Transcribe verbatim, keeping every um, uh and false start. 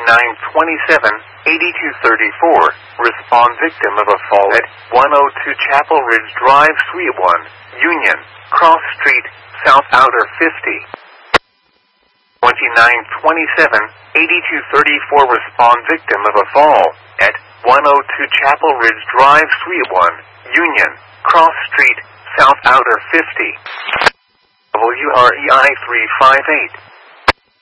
twenty-nine twenty-seven, eighty-two thirty-four, respond victim of a fall at one oh two Chapel Ridge Drive, Suite one, Union, Cross Street, South Outer fifty. twenty-nine twenty-seven, eighty-two thirty-four, respond victim of a fall at one oh two Chapel Ridge Drive, Suite one, Union, Cross Street, South Outer fifty. W R E I three five eight.